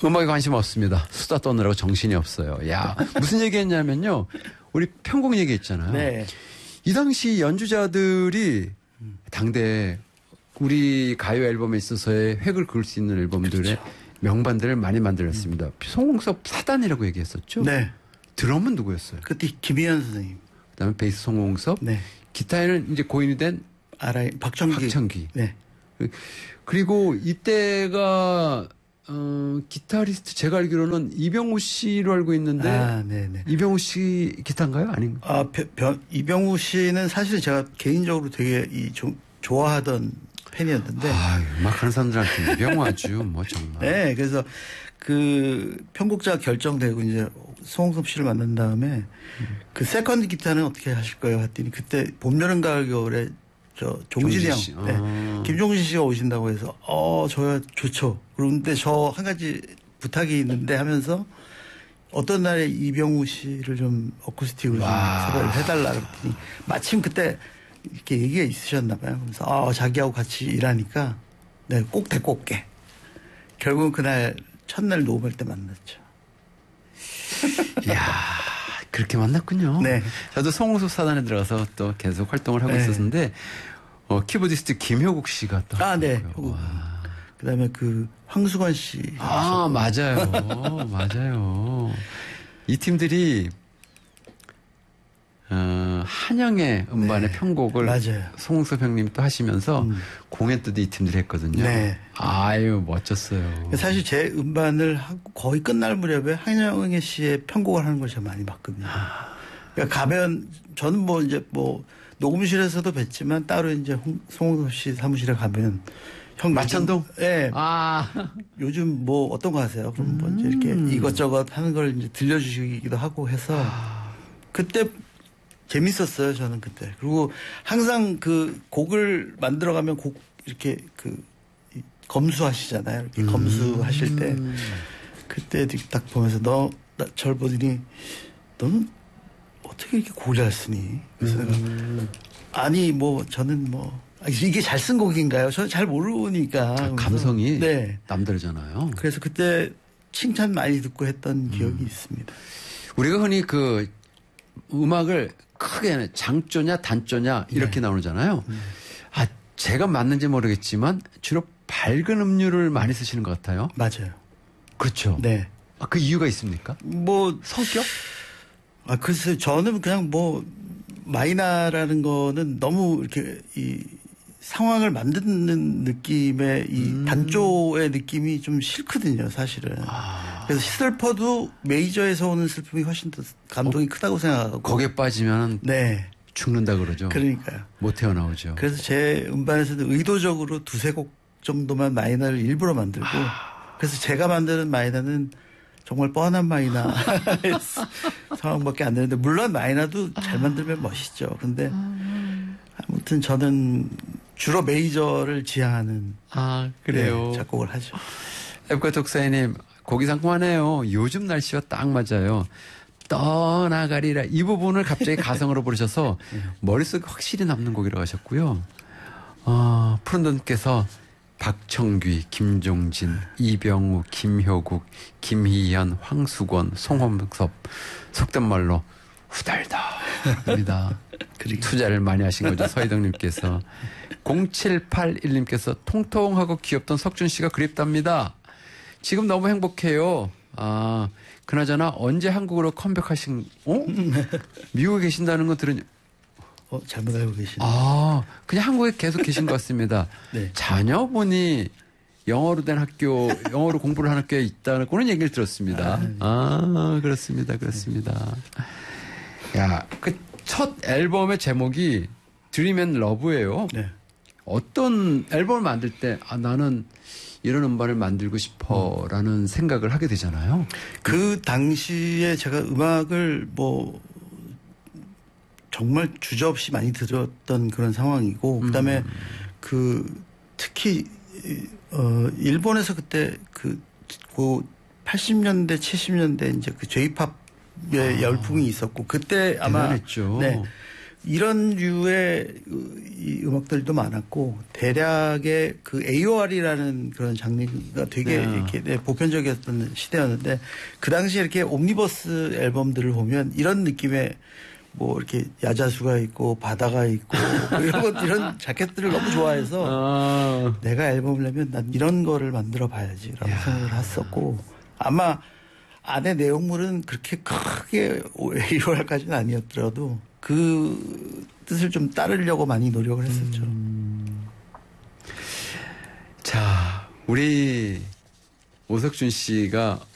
음악에 관심 없습니다. 수다 떠느라고 정신이 없어요. 야, 무슨 얘기했냐면요. 우리 편곡 얘기했잖아요. 네. 이 당시 연주자들이 당대 우리 가요 앨범에 있어서의 획을 그을 수 있는 앨범들의 그렇죠. 명반들을 많이 만들었습니다. 송홍섭 사단이라고 얘기했었죠. 네. 드럼은 누구였어요? 그때 김희연 선생님. 그다음에 베이스 송홍섭. 네. 기타에는 이제 고인이 된 박청기. 네. 그리고 이때가 기타리스트 제가 알기로는 이병우 씨로 알고 있는데 네네. 이병우 씨 기타인가요? 아닌가? 이병우 씨는 사실 제가 개인적으로 되게 좋아하던 팬이었는데. 음악하는 사람들한테 이병우 아주 뭐 정말. 네, 그래서 그 편곡자가 결정되고 이제 송홍섭 씨를 만난 다음에 그 세컨드 기타는 어떻게 하실 거예요? 했더니 그때 봄, 여름, 가을, 겨울에 종진이 형, 네. 김종신 씨가 오신다고 해서 저야 좋죠. 그런데 저 한 가지 부탁이 있는데 하면서 어떤 날에 이병우 씨를 좀 어쿠스틱으로 좀 섭외를 해달라 그랬더니 마침 그때 이렇게 얘기가 있으셨나 봐요. 그래서 자기하고 같이 일하니까 네, 꼭 데리고 올게. 결국은 그날 첫날 녹음할 때 만났죠. 이야, 그렇게 만났군요. 네. 저도 송홍섭 사단에 들어가서 또 계속 활동을 하고 있었는데 키보디스트 김효국 씨가 또. 네. 그다음에 그 황수건 씨. 맞아요. 맞아요. 이 팀들이 한영의 음반의 편곡을 맞아요. 송홍섭 형님이 또 하시면서 공연 때도 이 팀들이 했거든요. 네. 아유, 멋졌어요. 사실 제 음반을 하고 거의 끝날 무렵에 한영애 씨의 편곡을 하는 걸 제가 많이 봤거든요. 그러니까 가면 저는 뭐 이제 녹음실에서도 뵀지만 따로 이제 송홍섭 씨 사무실에 가면 형 마천동? 네. 요즘 뭐 어떤 거 하세요? 그럼 뭐 이제 이렇게 이것저것 하는 걸 이제 들려주시기도 하고 해서 그때 재밌었어요, 저는 그때. 그리고 항상 그 곡을 만들어가면 이렇게 검수하시잖아요. 이렇게 검수하실 때. 그때 딱 보면서 절 보더니 너는 어떻게 이렇게 곡을 잘 쓰니? 그래서 내가 저는 이게 잘 쓴 곡인가요? 저는 잘 모르니까. 감성이 네. 남다르잖아요. 그래서 그때 칭찬 많이 듣고 했던 기억이 있습니다. 우리가 흔히 음악을 크게 장조냐 단조냐 이렇게 나누잖아요. 제가 맞는지 모르겠지만 주로 밝은 음률을 많이 쓰시는 것 같아요. 맞아요. 그렇죠. 네. 그 이유가 있습니까? 성격? 글쎄 저는 그냥 마이너라는 거는 너무 이렇게 이 상황을 만드는 느낌의 이 단조의 느낌이 좀 싫거든요, 사실은. 그래서 슬퍼도 메이저에서 오는 슬픔이 훨씬 더 감동이 크다고 생각하고. 거기에 빠지면 네. 죽는다 그러죠. 그러니까요. 못 태어나오죠. 그래서 제 음반에서도 의도적으로 두세 곡 정도만 마이너를 일부러 만들고 그래서 제가 만드는 마이너는 정말 뻔한 마이너 상황밖에 안 되는데 물론 마이너도 잘 만들면 멋있죠. 근데 아무튼 저는 주로 메이저를 지향하는 그래요. 네, 작곡을 하죠. 앱과 독사님 곡이 상큼하네요. 요즘 날씨와 딱 맞아요. 떠나가리라 이 부분을 갑자기 가성으로 부르셔서 머릿속에 확실히 남는 곡이라고 하셨고요. 푸른돈께서 박청귀, 김종진, 이병우, 김효국, 김희연, 황수건, 송홍섭 속된 말로 후달달합니다. 투자를 많이 하신 거죠. 서희덕님께서. 0781님께서 통통하고 귀엽던 석준 씨가 그립답니다. 지금 너무 행복해요. 그나저나 언제 한국으로 컴백하신, 미국에 계신다는 거 들으니. 잘못 알고 계시네요. 그냥 한국에 계속 계신 것 같습니다. 네. 자녀분이 영어로 공부를 하는 학교에 있다는 그런 얘기를 들었습니다. 그렇습니다. 야, 첫 앨범의 제목이 드림 앤 러브예요. 네. 어떤 앨범을 만들 때 나는 이런 음반을 만들고 싶어라는 생각을 하게 되잖아요. 그 당시에 제가 음악을 정말 주저없이 많이 들었던 그런 상황이고 그다음에 특히 일본에서 그때 80년대 70년대 이제 J-팝의 열풍이 있었고 그때 아마 대단했죠. 네. 이런 류의 이 음악들도 많았고 대략의 그 AOR이라는 그런 장르가 되게 이렇게 보편적이었던 시대였는데 그 당시에 이렇게 옴니버스 앨범들을 보면 이런 느낌의 뭐 이렇게 야자수가 있고 바다가 있고 이런 자켓들을 너무 좋아해서 내가 앨범을 내면 난 이런 거를 만들어 봐야지라고 생각을 했었고 아마 안에 내용물은 그렇게 크게 AOR까지는 아니었더라도 그 뜻을 좀 따르려고 많이 노력을 했었죠. 자, 우리 오석준 씨가